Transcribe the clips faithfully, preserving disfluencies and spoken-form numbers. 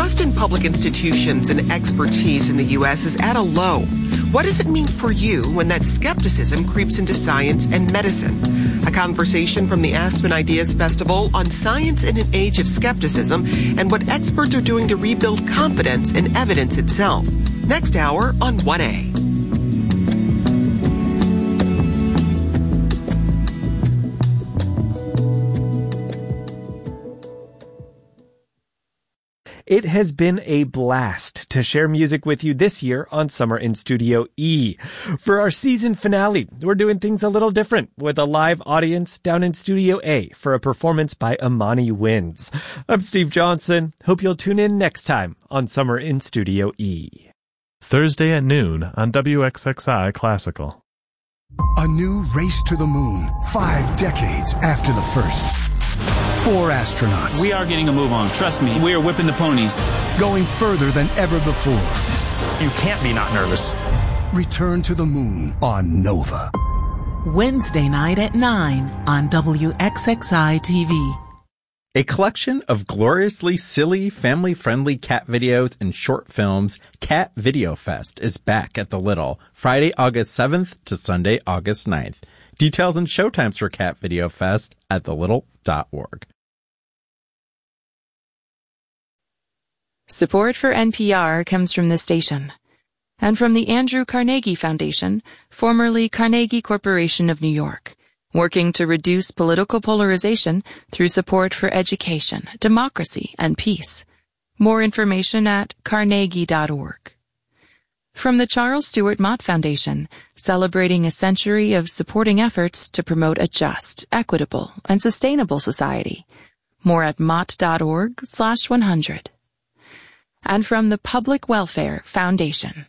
Trust in public institutions and expertise in the U S is at a low. What does it mean for you when that skepticism creeps into science and medicine? A conversation from the Aspen Ideas Festival on science in an age of skepticism and what experts are doing to rebuild confidence in evidence itself. Next hour on one A. It has been a blast to share music with you this year on Summer in Studio E. For our season finale, we're doing things a little different with a live audience down in Studio A for a performance by Amani Winds. I'm Steve Johnson. Hope you'll tune in next time on Summer in Studio E. Thursday at noon on W X X I Classical. A new race to the moon, five decades after the first. Four astronauts. We are getting a move on. Trust me. We are whipping the ponies. Going further than ever before. You can't be not nervous. Return to the moon on Nova. Wednesday night at nine on W X X I T V. A collection of gloriously silly, family-friendly cat videos and short films, Cat Video Fest, is back at the Little, Friday, August seventh to Sunday, August ninth. Details and showtimes for Cat Video Fest at the little dot org. Support for N P R comes from this station and from the Andrew Carnegie Foundation, formerly Carnegie Corporation of New York, working to reduce political polarization through support for education, democracy, and peace. More information at carnegie dot org. From the Charles Stewart Mott Foundation, celebrating a century of supporting efforts to promote a just, equitable, and sustainable society. More at mott dot org slash one hundred. And from the Public Welfare Foundation.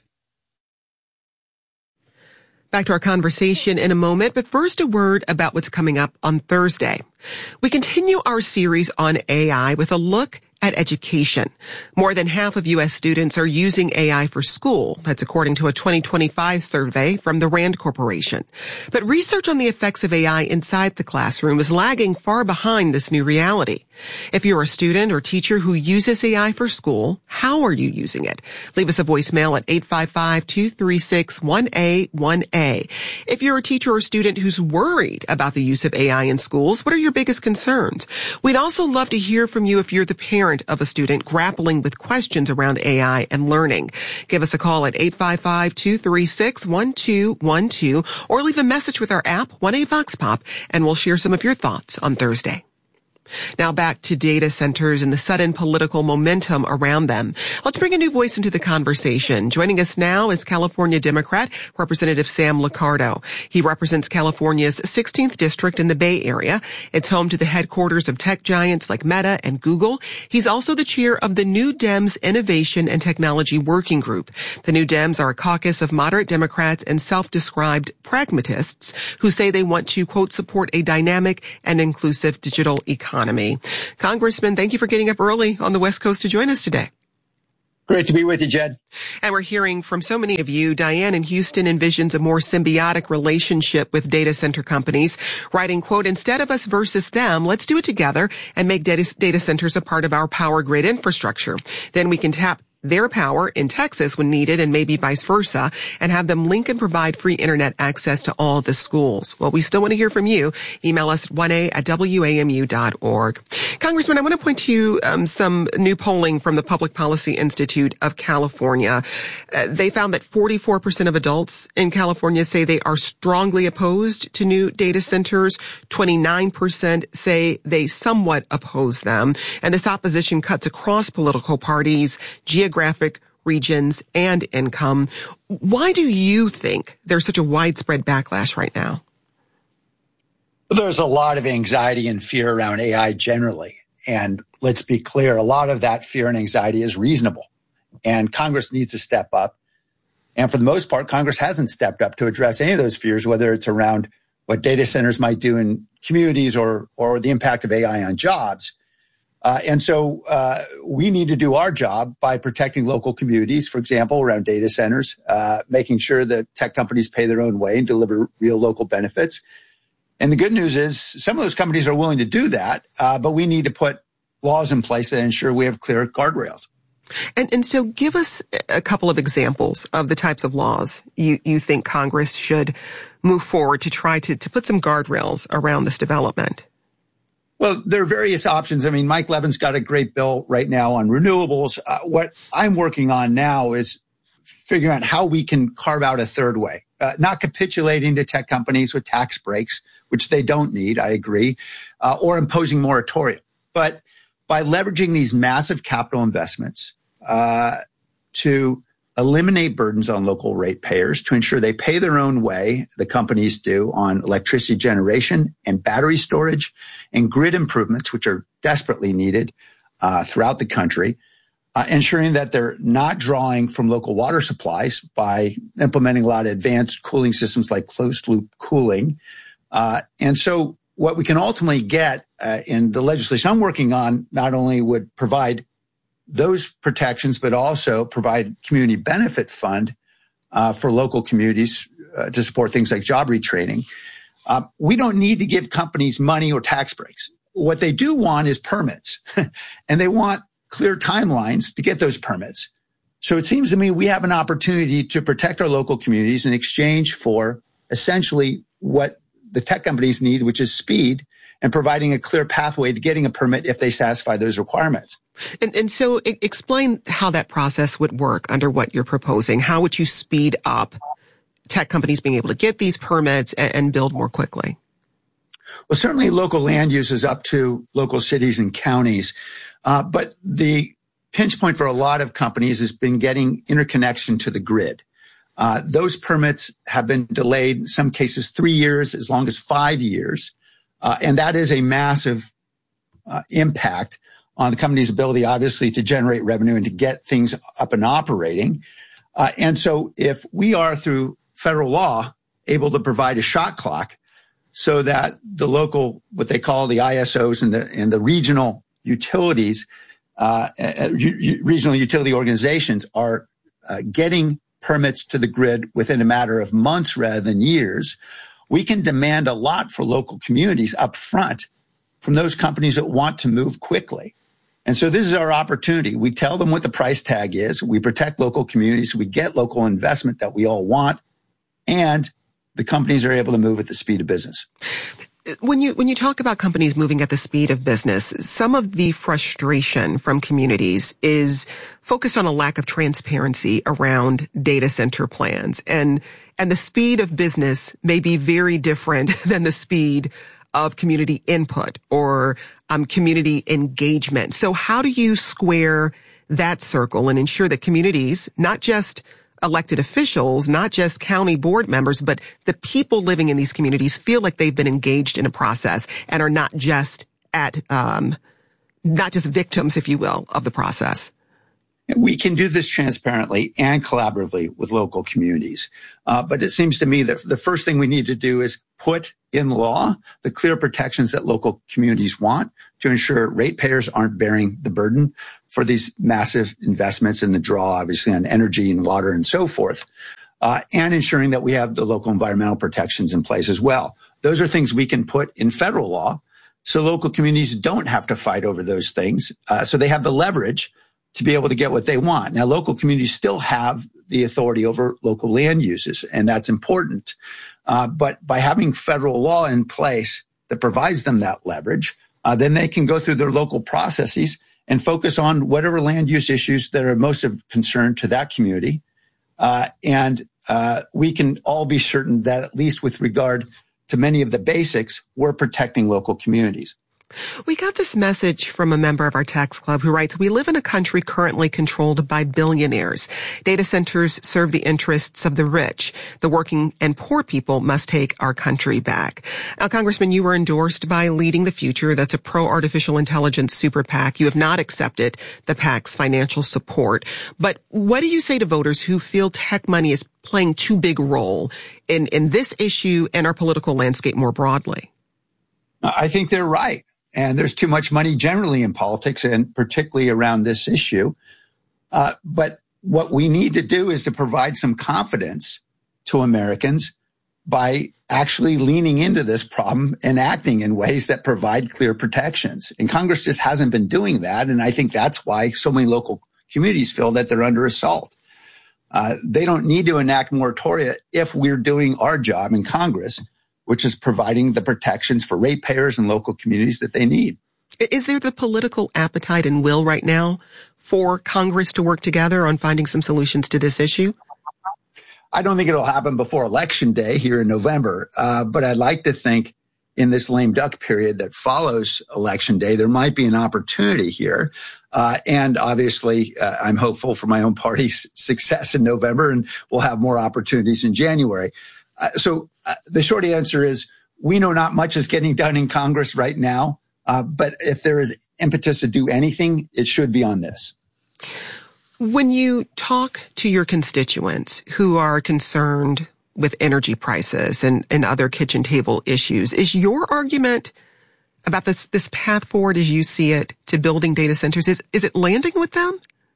Back to our conversation in a moment, but first a word about what's coming up on Thursday. We continue our series on A I with a look at education. More than half of U S students are using A I for school. That's according to a twenty twenty-five survey from the RAND Corporation. But research on the effects of A I inside the classroom is lagging far behind this new reality. If you're a student or teacher who uses A I for school, how are you using it? Leave us a voicemail at eight five five, two three six, one A one A. If you're a teacher or student who's worried about the use of A I in schools, what are your biggest concerns? We'd also love to hear from you if you're the parent of a student grappling with questions around A I and learning. Give us a call at eight five five, two three six, one two one two or leave a message with our app, one A Vox Pop, and we'll share some of your thoughts on Thursday. Now back to data centers and the sudden political momentum around them. Let's bring a new voice into the conversation. Joining us now is California Democrat Representative Sam Liccardo. He represents California's sixteenth district in the Bay Area. It's home to the headquarters of tech giants like Meta and Google. He's also the chair of the New Dems Innovation and Technology Working Group. The New Dems are a caucus of moderate Democrats and self-described pragmatists who say they want to, quote, support a dynamic and inclusive digital economy. Congressman, thank you for getting up early on the West Coast to join us today. Great to be with you, Jed. And we're hearing from so many of you. Diane in Houston envisions a more symbiotic relationship with data center companies, writing, quote, instead of us versus them, let's do it together and make data, data centers a part of our power grid infrastructure. Then we can tap their power in Texas when needed and maybe vice versa and have them link and provide free internet access to all the schools. Well, we still want to hear from you. Email us at one A at W A M U dot org. Congressman, I want to point to you um, some new polling from the Public Policy Institute of California. Uh, they found that forty-four percent of adults in California say they are strongly opposed to new data centers. twenty-nine percent say they somewhat oppose them. And this opposition cuts across political parties, geographic geographic regions, and income. Why do you think there's such a widespread backlash right now? There's a lot of anxiety and fear around A I generally. And let's be clear, a lot of that fear and anxiety is reasonable. And Congress needs to step up. And for the most part, Congress hasn't stepped up to address any of those fears, whether it's around what data centers might do in communities or, or the impact of A I on jobs. Uh, and so uh, we need to do our job by protecting local communities, for example, around data centers, uh, making sure that tech companies pay their own way and deliver real local benefits. And the good news is some of those companies are willing to do that, uh, but we need to put laws in place that ensure we have clear guardrails. And and so give us a couple of examples of the types of laws you, you think Congress should move forward to try to, to put some guardrails around this development. Well, there are various options. I mean, Mike Levin's got a great bill right now on renewables. Uh, what I'm working on now is figuring out how we can carve out a third way, uh, not capitulating to tech companies with tax breaks, which they don't need, I agree, uh, or imposing moratorium. But by leveraging these massive capital investments uh, to eliminate burdens on local ratepayers, to ensure they pay their own way, the companies do, on electricity generation and battery storage and grid improvements, which are desperately needed uh, throughout the country, uh, ensuring that they're not drawing from local water supplies by implementing a lot of advanced cooling systems like closed-loop cooling. Uh, and so what we can ultimately get uh, in the legislation I'm working on not only would provide those protections, but also provide community benefit fund uh, for local communities uh, to support things like job retraining. Uh, we don't need to give companies money or tax breaks. What they do want is permits, and they want clear timelines to get those permits. So it seems to me we have an opportunity to protect our local communities in exchange for essentially what the tech companies need, which is speed, and providing a clear pathway to getting a permit if they satisfy those requirements. And, and so I- explain how that process would work under what you're proposing. How would you speed up tech companies being able to get these permits and, and build more quickly? Well, certainly local land use is up to local cities and counties. Uh, but the pinch point for a lot of companies has been getting interconnection to the grid. Uh, those permits have been delayed, in some cases three years, as long as five years. Uh, and that is a massive uh, impact on the company's ability, obviously, to generate revenue and to get things up and operating. Uh, and so if we are, through federal law, able to provide a shot clock so that the local, what they call the I S Os and the, and the regional utilities, uh, uh, regional utility organizations are uh, getting permits to the grid within a matter of months rather than years, we can demand a lot for local communities up front from those companies that want to move quickly. And so this is our opportunity. We tell them what the price tag is. We protect local communities. We get local investment that we all want. And the companies are able to move at the speed of business. When you, when you talk about companies moving at the speed of business, some of the frustration from communities is focused on a lack of transparency around data center plans. And, and the speed of business may be very different than the speed of community input or um, community engagement. So how do you square that circle and ensure that communities, not just elected officials, not just county board members, but the people living in these communities feel like they've been engaged in a process and are not just at, um, not just victims, if you will, of the process? We can do this transparently and collaboratively with local communities. Uh, but it seems to me that the first thing we need to do is put in law the clear protections that local communities want to ensure ratepayers aren't bearing the burden for these massive investments and the draw, obviously, on energy and water and so forth, uh, and ensuring that we have the local environmental protections in place as well. Those are things we can put in federal law so local communities don't have to fight over those things, uh, so they have the leverage to be able to get what they want. Now, local communities still have the authority over local land uses, and that's important. Uh, but by having federal law in place that provides them that leverage, uh, then they can go through their local processes and focus on whatever land use issues that are most of concern to that community. Uh, and uh, we can all be certain that, at least with regard to many of the basics, we're protecting local communities. We got this message from a member of our tax club who writes, we live in a country currently controlled by billionaires. Data centers serve the interests of the rich. The working and poor people must take our country back. Now, Congressman, you were endorsed by Leading the Future. That's a pro-artificial intelligence super PAC. You have not accepted the PAC's financial support. But what do you say to voters who feel tech money is playing too big a role in, in this issue and our political landscape more broadly? I think they're right. And there's too much money generally in politics, and particularly around this issue. Uh, but what we need to do is to provide some confidence to Americans by actually leaning into this problem and acting in ways that provide clear protections. And Congress just hasn't been doing that. And I think that's why so many local communities feel that they're under assault. Uh, they don't need to enact moratoria if we're doing our job in Congress, which is providing the protections for ratepayers and local communities that they need. Is there the political appetite and will right now for Congress to work together on finding some solutions to this issue? I don't think it'll happen before Election Day here in November, uh, but I'd like to think in this lame duck period that follows Election Day, there might be an opportunity here. Uh, and obviously, uh, I'm hopeful for my own party's success in November, and we'll have more opportunities in January. Uh, so uh, the short answer is we know not much is getting done in Congress right now. Uh, but if there is impetus to do anything, it should be on this. When you talk to your constituents who are concerned with energy prices and, and other kitchen table issues, is your argument about this, this path forward as you see it to building data centers, is, is it landing with them?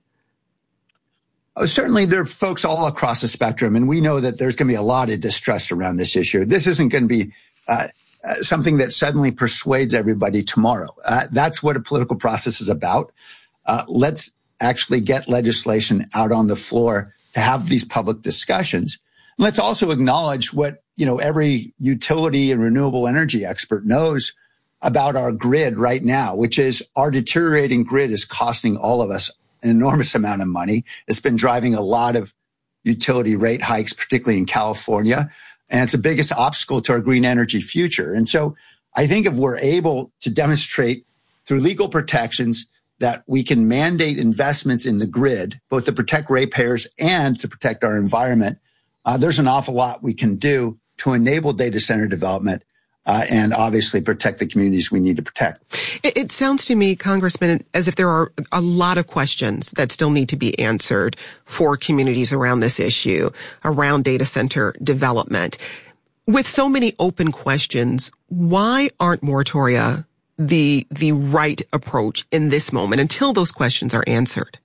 Oh, certainly there are folks all across the spectrum, and we know that there's going to be a lot of distrust around this issue. This isn't going to be uh, uh, something that suddenly persuades everybody tomorrow. Uh, that's what a political process is about. Uh, let's actually get legislation out on the floor to have these public discussions. And let's also acknowledge what, you know, every utility and renewable energy expert knows about our grid right now, which is our deteriorating grid is costing all of us an enormous amount of money. It's been driving a lot of utility rate hikes, particularly in California. And it's the biggest obstacle to our green energy future. And so I think if we're able to demonstrate through legal protections that we can mandate investments in the grid, both to protect ratepayers and to protect our environment, uh, there's an awful lot we can do to enable data center development uh, and obviously protect the communities we need to protect. It, it sounds to me, Congressman, as if there are a lot of questions that still need to be answered for communities around this issue, around data center development. With so many open questions, why aren't moratoria the the right approach in this moment until those questions are answered?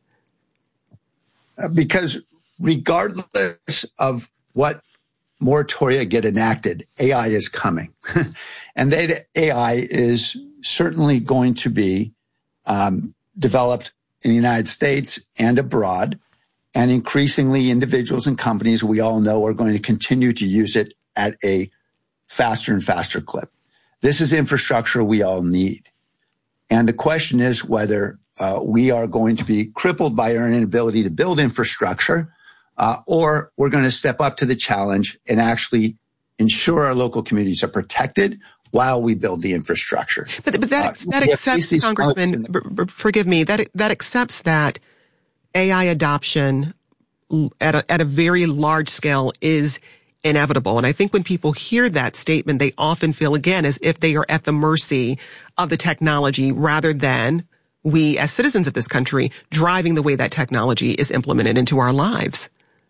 Because regardless of what moratoria get enacted, A I is coming. And that A I is certainly going to be um, developed in the United States and abroad. And increasingly, individuals and companies we all know are going to continue to use it at a faster and faster clip. This is infrastructure we all need. And the question is whether uh, we are going to be crippled by our inability to build infrastructure, uh, or we're going to step up to the challenge and actually ensure our local communities are protected while we build the infrastructure. But, but that, uh, that accepts, Congressman, b- b- forgive me, that that accepts that A I adoption at a, at a very large scale is inevitable. And I think when people hear that statement, they often feel, again, as if they are at the mercy of the technology rather than we as citizens of this country driving the way that technology is implemented into our lives.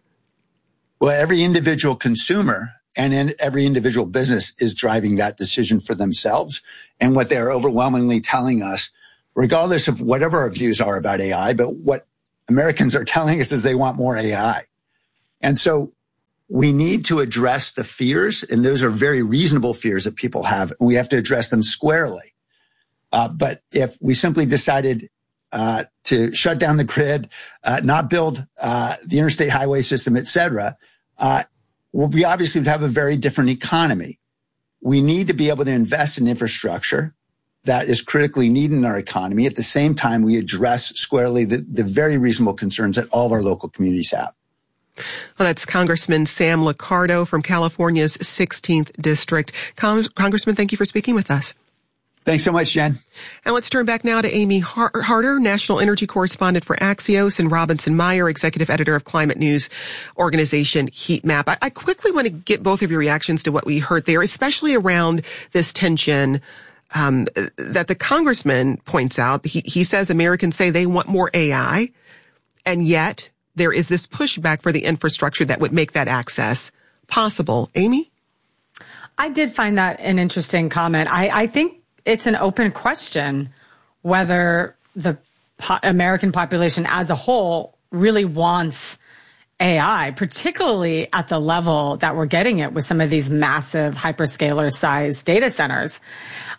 Well, every individual consumer and in every individual business is driving that decision for themselves. And what they're overwhelmingly telling us, regardless of whatever our views are about A I, but what Americans are telling us is they want more A I. And so we need to address the fears, and those are very reasonable fears that people have, and we have to address them squarely. Uh, but if we simply decided uh, to shut down the grid, uh, not build uh, the interstate highway system, et cetera, uh, well, we obviously would have a very different economy. We need to be able to invest in infrastructure that is critically needed in our economy. At the same time, we address squarely the, the very reasonable concerns that all of our local communities have. Well, that's Congressman Sam Liccardo from California's sixteenth District. Con- Congressman, thank you for speaking with us. Thanks so much, Jen. And let's turn back now to Amy Harder, national energy correspondent for Axios, and Robinson Meyer, executive editor of climate news organization Heat Map. I, I quickly want to get both of your reactions to what we heard there, especially around this tension um, that the congressman points out. He, he says Americans say they want more A I, and yet there is this pushback for the infrastructure that would make that access possible. Amy? I did find that an interesting comment. I, I think it's an open question whether the po- American population as a whole really wants A I, particularly at the level that we're getting it with some of these massive hyperscaler-sized data centers.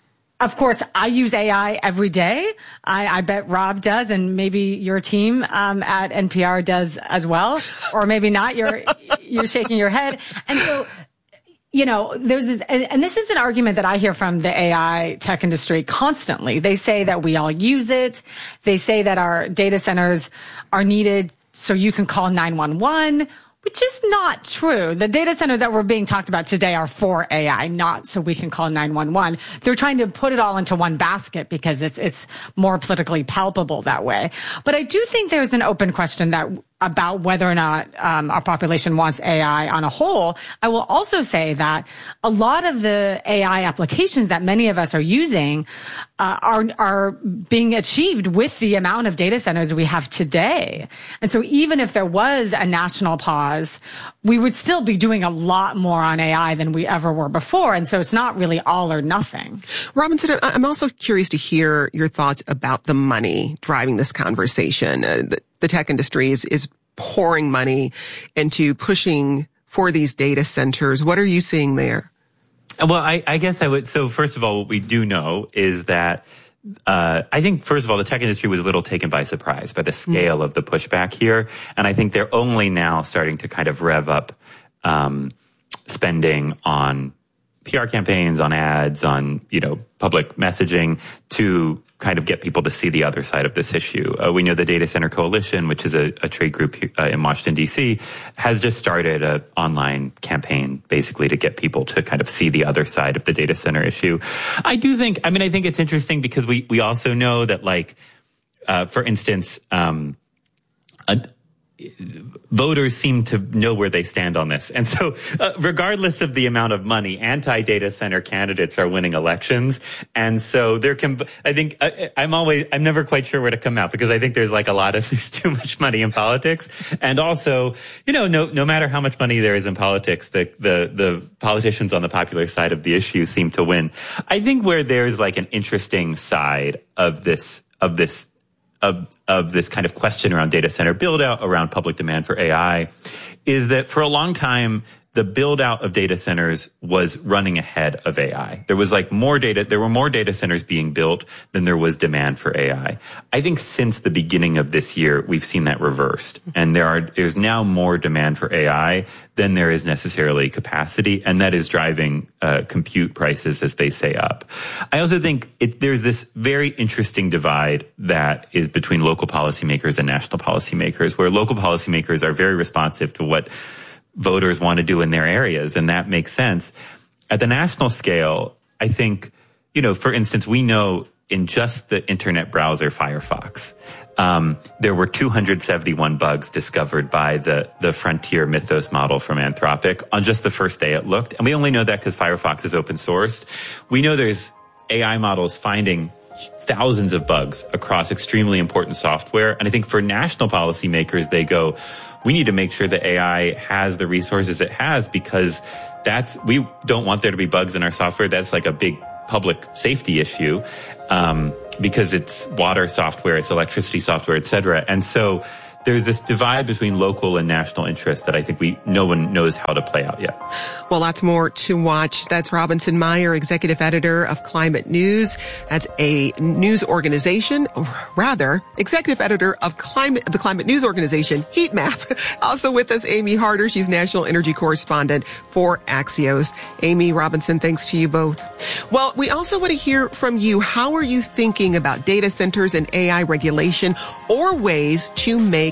Of course, I use A I every day. I, I bet Rob does, and maybe your team um, at N P R does as well, or maybe not. You're you're shaking your head, and so you know there's this, and, and this is an argument that I hear from the A I tech industry constantly. They say that we all use it. They say that our data centers are needed so you can call nine one one. Which is not true. The data centers that were being talked about today are for A I, not so we can call nine one one. They're trying to put it all into one basket because it's it's more politically palpable that way. But I do think there's an open question that about whether or not um, our population wants A I on a whole. I will also say that a lot of the A I applications that many of us are using uh, are are being achieved with the amount of data centers we have today. And so even if there was a national pause, we would still be doing a lot more on A I than we ever were before. And so it's not really all or nothing. Robinson, I'm also curious to hear your thoughts about the money driving this conversation. Uh, the, the tech industry is, is pouring money into pushing for these data centers. What are you seeing there? Well, I, I guess I would. So first of all, what we do know is that Uh, I think, first of all, the tech industry was a little taken by surprise by the scale mm. of the pushback here. And I think they're only now starting to kind of rev up um, spending on P R campaigns, on ads, on, you know, public messaging to kind of get people to see the other side of this issue. Uh, we know the Data Center Coalition, which is a, a trade group uh, in Washington, D C, has just started an online campaign basically to get people to kind of see the other side of the data center issue. I do think, I mean, I think it's interesting because we, we also know that, like, uh, for instance, um, a, voters seem to know where they stand on this. And so uh, regardless of the amount of money, anti-data center candidates are winning elections. And so there can, I think, I, I'm always, I'm never quite sure where to come out because I think there's like a lot of, there's too much money in politics. And also, you know, no, no matter how much money there is in politics, the, the, the politicians on the popular side of the issue seem to win. I think where there's like an interesting side of this, of this, of of this kind of question around data center build out, around public demand for A I, is that for a long time, the build out of data centers was running ahead of A I. There was like more data, there were more data centers being built than there was demand for A I. I think since the beginning of this year, we've seen that reversed. And there are, there's now more demand for A I than there is necessarily capacity. And that is driving uh, compute prices, as they say, up. I also think it, there's this very interesting divide that is between local policymakers and national policymakers, where local policymakers are very responsive to what voters want to do in their areas, and that makes sense. At the national scale, I think, you know, for instance, we know in just the internet browser Firefox, um, there were two hundred seventy-one bugs discovered by the, the Frontier Mythos model from Anthropic on just the first day it looked. And we only know that because Firefox is open sourced. We know there's A I models finding thousands of bugs across extremely important software. And I think for national policymakers, they go, we need to make sure that A I has the resources it has, because that's, we don't want there to be bugs in our software. That's like a big public safety issue, um, because it's water software, it's electricity software, et cetera. And so there's this divide between local and national interests that I think we no one knows how to play out yet. Well, lots more to watch. That's Robinson Meyer, executive editor of Climate News. That's a news organization, or rather, executive editor of Climate, the Climate News organization, Heat Map. Also with us, Amy Harder. She's national energy correspondent for Axios. Amy, Robinson, thanks to you both. Well, we also want to hear from you. How are you thinking about data centers and A I regulation, or ways to make